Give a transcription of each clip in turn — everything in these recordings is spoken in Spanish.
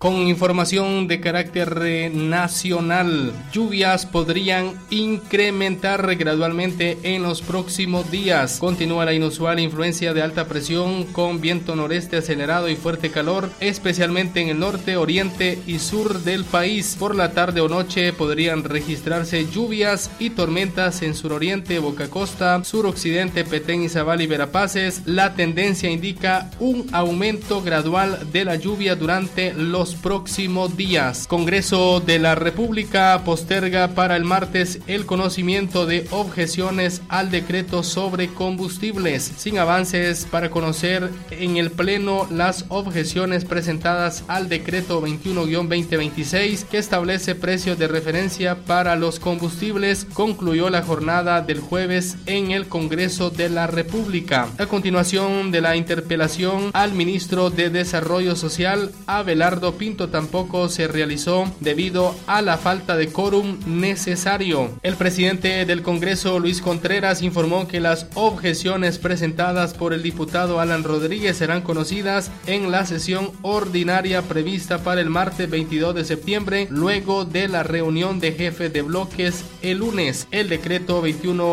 Con información de carácter nacional, lluvias podrían incrementar gradualmente en los próximos días. Continúa la inusual influencia de alta presión con viento noreste acelerado y fuerte calor, especialmente en el norte, oriente y sur del país. Por la tarde o noche podrían registrarse lluvias y tormentas en suroriente, Boca Costa, suroccidente, Petén, Izabal y Verapaces. La tendencia indica un aumento gradual de la lluvia durante los próximos días. Congreso de la República posterga para el martes el conocimiento de objeciones al decreto sobre combustibles, sin avances para conocer en el Pleno las objeciones presentadas al decreto 21-2026 que establece precios de referencia para los combustibles. Concluyó la jornada del jueves en el Congreso de la República. A continuación de la interpelación al ministro de Desarrollo Social, Abelardo Pinto, tampoco se realizó debido a la falta de quórum necesario. El presidente del Congreso, Luis Contreras, informó que las objeciones presentadas por el diputado Alan Rodríguez serán conocidas en la sesión ordinaria prevista para el martes 22 de septiembre, luego de la reunión de jefes de bloques el lunes. El decreto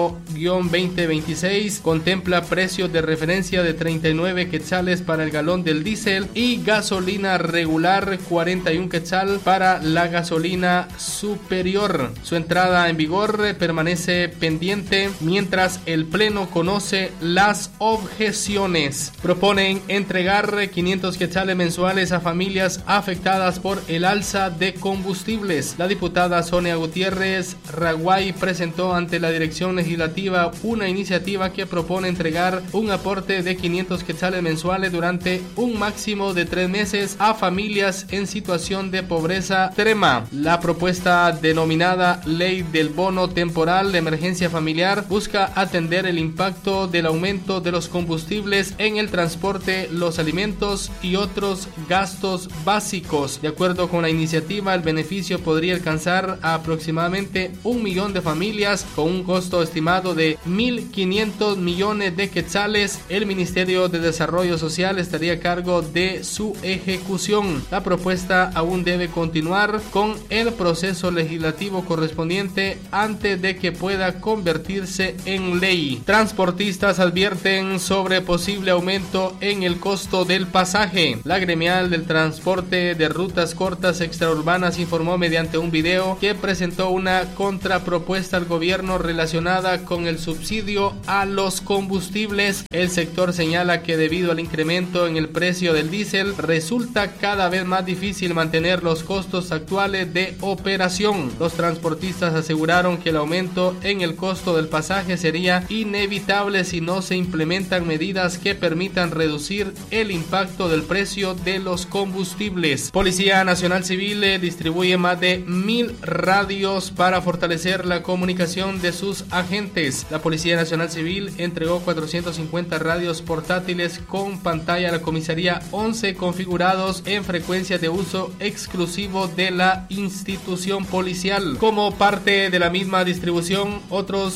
21-2026 contempla precios de referencia de 39 quetzales para el galón del diésel y gasolina regular, 41 quetzal para la gasolina superior. Su entrada en vigor permanece pendiente mientras el Pleno conoce las objeciones. Proponen entregar 500 quetzales mensuales a familias afectadas por el alza de combustibles. La diputada Sonia Gutiérrez Raguay presentó ante la Dirección Legislativa una iniciativa que propone entregar un aporte de 500 quetzales mensuales durante un máximo de 3 meses a familias en situación de pobreza extrema. La propuesta denominada Ley del Bono Temporal de Emergencia Familiar busca atender el impacto del aumento de los combustibles en el transporte, los alimentos y otros gastos básicos. De acuerdo con la iniciativa, el beneficio podría alcanzar a aproximadamente 1 millón de familias con un costo estimado de 1.500 millones de quetzales. El Ministerio de Desarrollo Social estaría a cargo de su ejecución. La propuesta aún debe continuar con el proceso legislativo correspondiente antes de que pueda convertirse en ley. Transportistas advierten sobre posible aumento en el costo del pasaje. La gremial del transporte de rutas cortas extraurbanas informó mediante un video que presentó una contrapropuesta al gobierno relacionada con el subsidio a los combustibles. El sector señala que debido al incremento en el precio del diésel resulta cada vez más difícil mantener los costos actuales de operación. Los transportistas aseguraron que el aumento en el costo del pasaje sería inevitable si no se implementan medidas que permitan reducir el impacto del precio de los combustibles. Policía Nacional Civil distribuye más de 1,000 radios para fortalecer la comunicación de sus agentes. La Policía Nacional Civil entregó 450 radios portátiles con pantalla a la comisaría 11 configurados en frecuencias de uso exclusivo de la institución policial. Como parte de la misma distribución, otros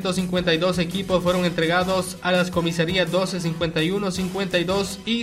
752 equipos fueron entregados a las comisarías 12, 51, 52 y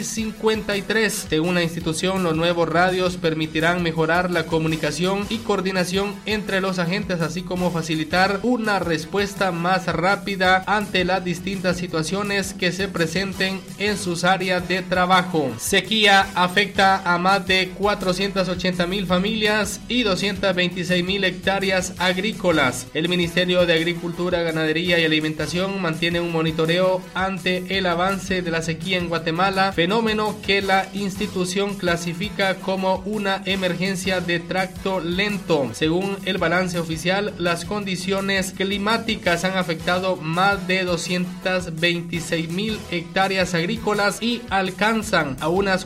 53. Según la institución, los nuevos radios permitirán mejorar la comunicación y coordinación entre los agentes, así como facilitar una respuesta más rápida ante las distintas situaciones que se presenten en sus áreas de trabajo. Sequía afecta a más de 480,000 familias y 226,000 hectáreas agrícolas. El Ministerio de Agricultura, Ganadería y Alimentación mantiene un monitoreo ante el avance de la sequía en Guatemala, fenómeno que la institución clasifica como una emergencia de tracto lento. Según el balance oficial, las condiciones climáticas han afectado más de 226,000 hectáreas agrícolas y alcanzan a unas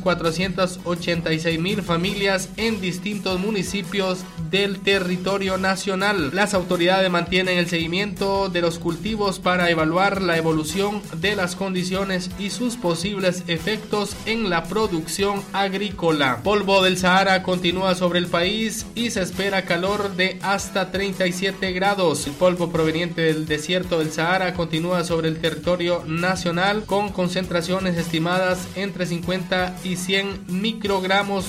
486,000 familias en distintos municipios del territorio nacional. Las autoridades mantienen el seguimiento de los cultivos para evaluar la evolución de las condiciones y sus posibles efectos en la producción agrícola. Polvo del Sahara continúa sobre el país y se espera calor de hasta 37 grados. El polvo proveniente del desierto del Sahara continúa sobre el territorio nacional con concentraciones estimadas entre 50 y 100 microgramos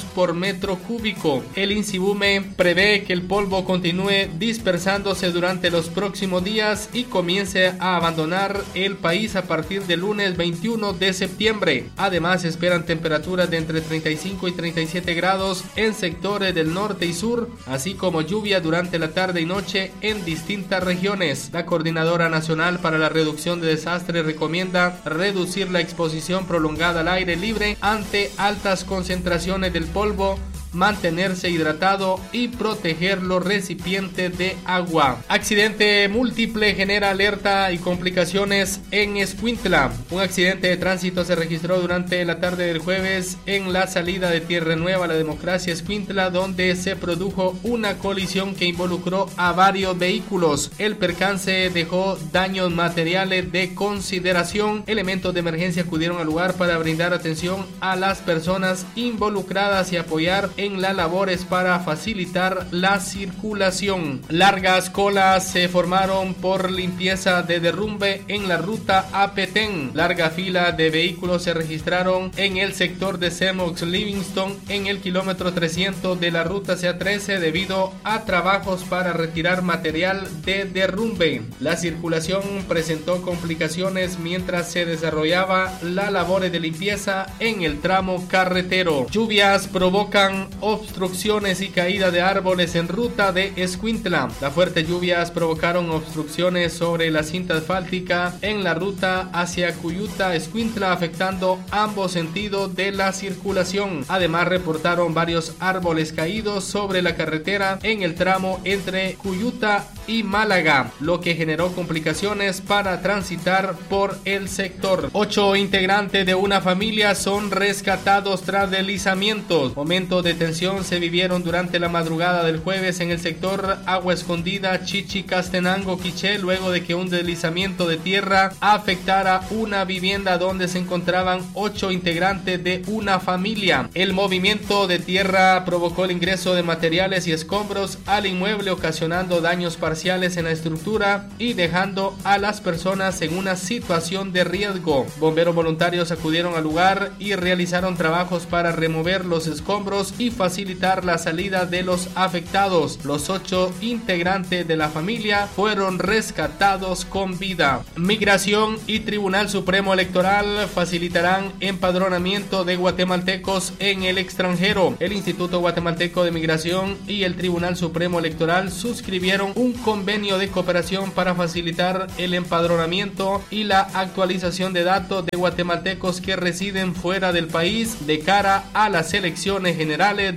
por metro cúbico. El INSIBUME prevé que el polvo continúe dispersándose durante los próximos días y comience a abandonar el país a partir del lunes 21 de septiembre. Además, esperan temperaturas de entre 35 y 37 grados en sectores del norte y sur, así como lluvia durante la tarde y noche en distintas regiones. La Coordinadora Nacional para la Reducción de Desastres recomienda reducir la exposición prolongada al aire libre ante altas concentraciones del polvo, mantenerse hidratado y proteger los recipientes de agua. Accidente múltiple genera alerta y complicaciones en Escuintla. Un accidente de tránsito se registró durante la tarde del jueves en la salida de Tierra Nueva, La Democracia, Escuintla, donde se produjo una colisión que involucró a varios vehículos. El percance dejó daños materiales de consideración. Elementos de emergencia acudieron al lugar para brindar atención a las personas involucradas y apoyar en las labores para facilitar la circulación. Largas colas se formaron por limpieza de derrumbe en la ruta a Petén. Larga fila de vehículos se registraron en el sector de Semox Livingston en el kilómetro 300 de la ruta CA13 debido a trabajos para retirar material de derrumbe. La circulación presentó complicaciones mientras se desarrollaba la labores de limpieza en el tramo carretero. Lluvias provocan obstrucciones y caída de árboles en ruta de Escuintla. Las fuertes lluvias provocaron obstrucciones sobre la cinta asfáltica en la ruta hacia Cuyuta, Escuintla, afectando ambos sentidos de la circulación. Además, reportaron varios árboles caídos sobre la carretera en el tramo entre Cuyuta y Málaga, lo que generó complicaciones para transitar por el sector. 8 integrantes de una familia son rescatados tras deslizamientos. Momentos de tensión se vivieron durante la madrugada del jueves en el sector Agua Escondida, Chichi, Castenango, Quiché, luego de que un deslizamiento de tierra afectara una vivienda donde se encontraban 8 integrantes de una familia. El movimiento de tierra provocó el ingreso de materiales y escombros al inmueble, ocasionando daños parciales en la estructura y dejando a las personas en una situación de riesgo. Bomberos voluntarios acudieron al lugar y realizaron trabajos para remover los escombros y facilitar la salida de los afectados. Los 8 integrantes de la familia fueron rescatados con vida. Migración y Tribunal Supremo Electoral facilitarán empadronamiento de guatemaltecos en el extranjero. El Instituto Guatemalteco de Migración y el Tribunal Supremo Electoral suscribieron un convenio de cooperación para facilitar el empadronamiento y la actualización de datos de guatemaltecos que residen fuera del país de cara a las elecciones generales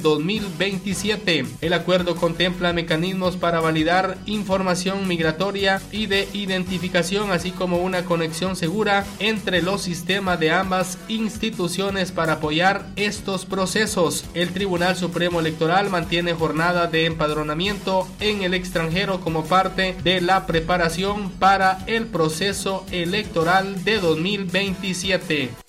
2027. El acuerdo contempla mecanismos para validar información migratoria y de identificación, así como una conexión segura entre los sistemas de ambas instituciones para apoyar estos procesos. El Tribunal Supremo Electoral mantiene jornadas de empadronamiento en el extranjero como parte de la preparación para el proceso electoral de 2027.